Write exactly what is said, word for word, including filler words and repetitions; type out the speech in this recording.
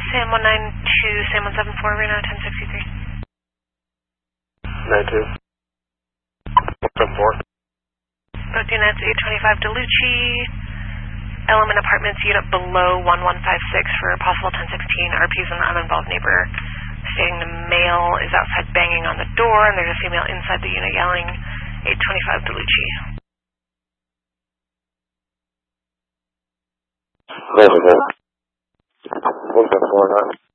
Sam one nine two, Sam one seven four, Reno ten sixty-three. nine two. one seven four. Okay, that's eight twenty-five DeLucci. Element Apartments, unit below one one five six for possible ten sixteen. R P is an uninvolved neighbor, stating the male is outside banging on the door, and there's a female inside the unit yelling, eight twenty-five DeLucci. one seven four, nine.